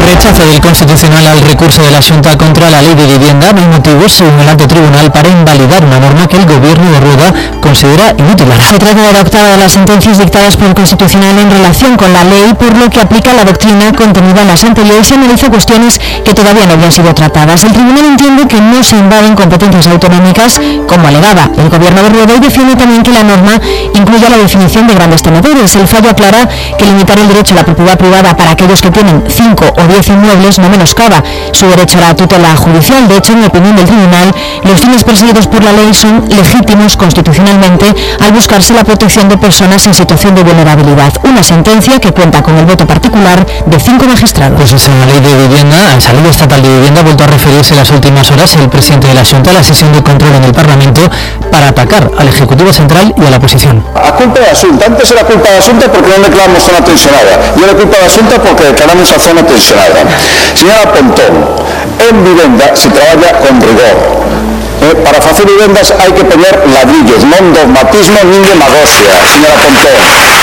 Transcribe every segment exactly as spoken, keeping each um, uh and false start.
rechazo del Constitucional al recurso de la Xunta contra la Ley de Vivienda no hay motivos, según el alto tribunal, para invalidar una norma que el gobierno de Rueda considera inútil. Se trata de la octava de las sentencias dictadas por el Constitucional en relación con la ley, por lo que aplica la doctrina contenida en las anteriores y analiza cuestiones que todavía no habían sido tratadas. El tribunal entiende que no se invaden competencias autonómicas, como alegaba el gobierno de Rueda, y defiende también que la norma incluya la definición de grandes tenedores. El fallo aclara que limitar el derecho a la propiedad privada para aquellos que tienen cinco o diez inmuebles no menoscaba su derecho a la tutela judicial. De hecho, en opinión del tribunal, los fines perseguidos por la ley son legítimos constitucionalmente al buscarse la protección de personas en situación de vulnerabilidad. Una sentencia que cuenta con el voto particular de cinco magistrados. Pues esa ley de vivienda, esa ley estatal de vivienda, ha vuelto a referirse en las últimas horas el presidente de la Xunta a la sesión de control en el Parlamento para atacar al Ejecutivo Central y a la oposición. A culpa da Xunta, antes era culpa da Xunta porque non declaramos zona tensionada, e era culpa da Xunta porque declaramos a zona tensionada. Señora Pontón, en vivenda se traballa con rigor. Eh, para facer vivendas hai que poñer ladrillos, non dogmatismo nin demagogia, señora Pontón.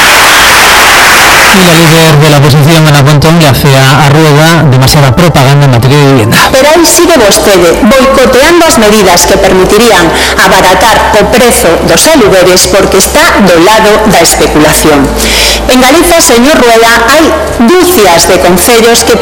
Y la líder de la oposición, Ana Pontón, le hace a Rueda demasiada propaganda en materia de vivienda. Pero aí sigue vostede boicoteando as medidas que permitirían abaratar o prezo dos alugueres porque está do lado da especulación. En Galicia, señor Rueda, hai dúcias de concellos que